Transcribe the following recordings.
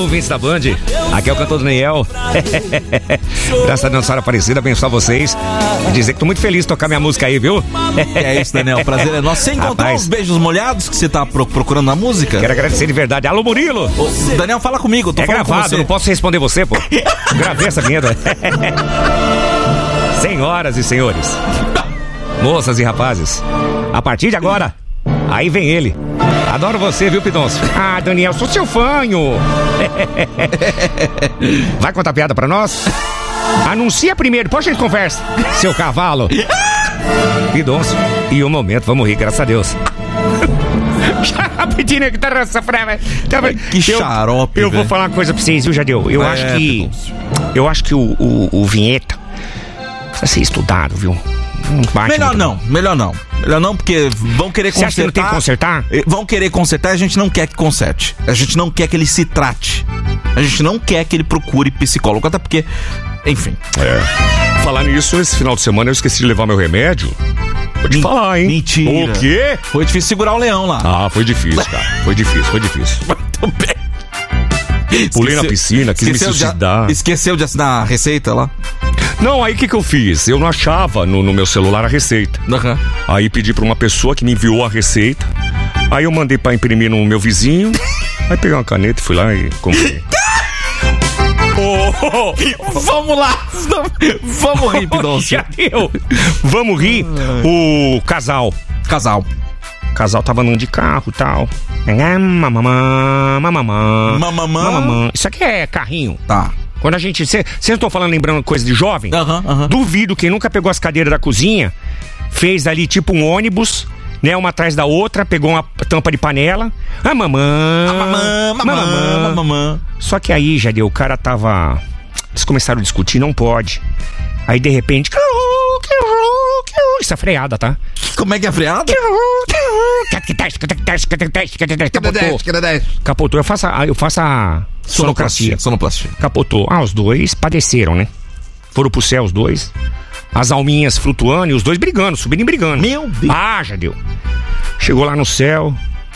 ouvintes da Band, aqui é o cantor Daniel. Graças a Deus, Senhora Aparecida, abençoar vocês e dizer que tô muito feliz de tocar minha música aí, viu? É isso, Daniel, prazer é nosso. Você encontrou os beijos molhados que você tá procurando na música? Quero agradecer de verdade. Alô, Murilo! Ô, Daniel, fala comigo, tô falando gravado, com você. Não posso responder você, pô. Gravei essa vinheta. Senhoras e senhores, moças e rapazes, a partir de agora, aí vem ele. Adoro você, viu, Pidoncio? Ah, Daniel, sou seu fanho. Vai contar piada pra nós? Anuncia primeiro, depois a gente conversa. Seu cavalo. Pidoncio, e um momento, vamos rir, graças a Deus. Rapidinho que tá nessa frase. Que xarope. Eu vou falar uma coisa pra vocês, viu, Jadeu? Eu acho que o vinheta precisa ser estudado, viu? Melhor não, porque vão querer consertar. Você acha que não tem que consertar? Vão querer consertar e a gente não quer que conserte. A gente não quer que ele se trate. A gente não quer que ele procure psicólogo, até porque, enfim. Falar nisso, esse final de semana eu esqueci de levar meu remédio. Vou te falar, hein? Mentira. O quê? Foi difícil segurar o leão lá. Ah, foi difícil, cara. Foi difícil. Muito bem. Pulei na piscina, quis me suicidar. Esqueceu de assinar a receita lá? Não, aí o que eu fiz? Eu não achava no meu celular a receita. Uhum. Aí pedi pra uma pessoa que me enviou a receita. Aí eu mandei pra imprimir no meu vizinho. Aí peguei uma caneta e fui lá e comprei. Vamos lá. Vamos rir, Pidoncio. Vamos rir. O casal tava andando de carro e tal. Mamamã. Isso aqui é carrinho. Tá. Quando a gente... Vocês não estão falando, lembrando coisa de jovem? Duvido quem nunca pegou as cadeiras da cozinha, fez ali tipo um ônibus, né? Uma atrás da outra, pegou uma tampa de panela. Mamamã. Só que aí, Jadeu, o cara tava... Eles começaram a discutir, não pode. Aí, de repente... Isso é freada, tá? Como é que é freada? Capotou. Eu faço a sonoplastia. Capotou. Os dois padeceram, né? Foram pro céu os dois. As alminhas flutuando e os dois brigando, subindo e brigando. Meu Deus. Já deu. Chegou lá no céu.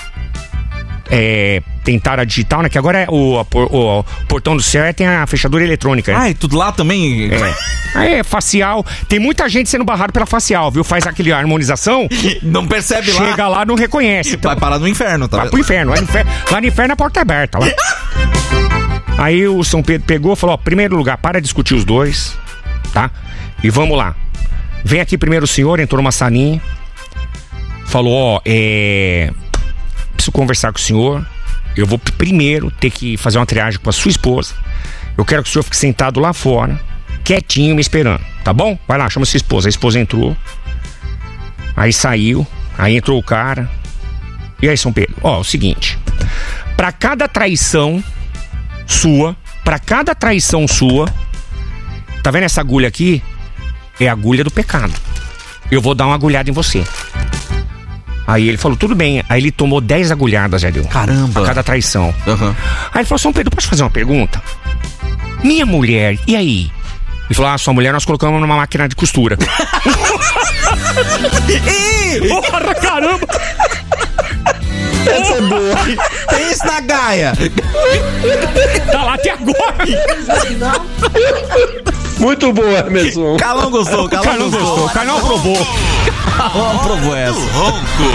Tentaram a digital, né? Que agora é o portão do céu tem a fechadura eletrônica. E tudo lá também? Facial. Tem muita gente sendo barrado pela facial, viu? Faz aquele harmonização. Não percebe lá. Chega lá, não reconhece. Então, vai parar no inferno, tá? Vai pro inferno. Lá no inferno a porta é aberta. Lá. Aí o São Pedro pegou e falou: primeiro lugar, para de discutir os dois, tá? E vamos lá. Vem aqui primeiro o senhor, entrou numa salinha. Falou: preciso conversar com o senhor. Eu vou primeiro ter que fazer uma triagem com a sua esposa. Eu quero que o senhor fique sentado lá fora, quietinho, me esperando, tá bom? Vai lá, chama sua esposa. A esposa entrou. Aí saiu. Aí entrou o cara. E aí, São Pedro? O seguinte. Pra cada traição sua, tá vendo essa agulha aqui? É a agulha do pecado. Eu vou dar uma agulhada em você. Aí ele falou, tudo bem. Aí ele tomou 10 agulhadas, já deu. Caramba. A cada traição. Aí ele falou, São Pedro, posso fazer uma pergunta? Minha mulher, e aí? Ele falou, sua mulher nós colocamos numa máquina de costura. Porra, caramba! Essa é boa. Tem isso na Gaia. Tá lá até agora. Muito boa, Emerson. Calão gostou. Calão aprovou. Calão aprovou essa.